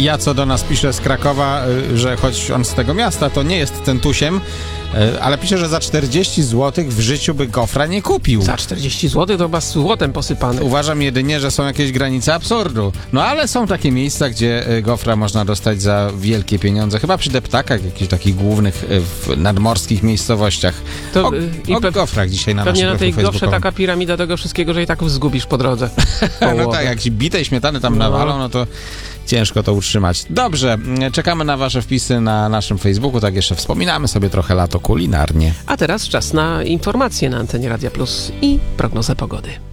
Ja co do nas pisze z Krakowa, że choć on z tego miasta, to nie jest centusiem, ale pisze, że za 40 zł w życiu by gofra nie kupił. Za 40 zł to chyba złotem posypane. Uważam jedynie, że są jakieś granice absurdu. No ale są takie miejsca, gdzie gofra można dostać za wielkie pieniądze. Chyba przy deptakach, jakichś takich głównych nadmorskich miejscowościach. To, o gofrach dzisiaj na pewnie naszym na tej profilu gofrze facebookowym. taka piramida tego wszystkiego, że i tak zgubisz po drodze. No tak, jak się bitej śmietany tam nawalą, no to ciężko to utrzymać. Dobrze, czekamy na wasze wpisy na naszym Facebooku, tak jeszcze wspominamy sobie trochę lato kulinarnie. A teraz czas na informacje na antenie Radia Plus i prognozę pogody.